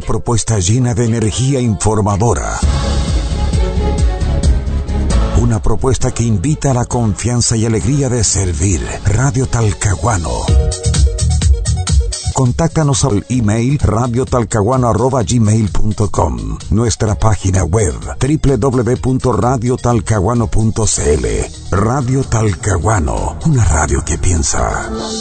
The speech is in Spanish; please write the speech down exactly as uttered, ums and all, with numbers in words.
propuesta llena de energía informadora. Una propuesta que invita a la confianza y alegría de servir. Radio Talcahuano. Contáctanos al email radio talcahuano arroba gmail punto com, nuestra página web doble u doble u doble u punto radio talcahuano punto c l. Radio Talcahuano, una radio que piensa.